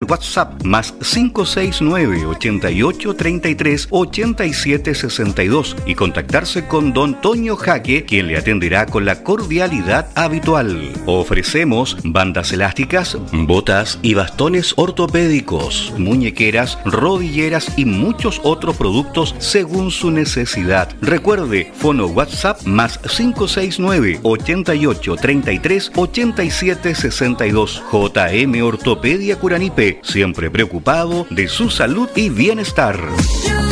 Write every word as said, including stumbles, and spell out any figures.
WhatsApp más cinco seis nueve, ochenta y ocho, treinta y tres, ochenta y siete sesenta y dos y contactarse con don Toño Jaque, quien le atenderá con la cordialidad habitual. Ofrecemos bandas elásticas, botas y bastones ortopédicos, muñequeras, rodilleras y muchos otros productos según su necesidad. Recuerde, fono WhatsApp más cinco seis nueve, ochenta y ocho, treinta y tres, ochenta y siete sesenta y dos. J M Ortopedia Curanipe, siempre preocupado de su salud y bienestar.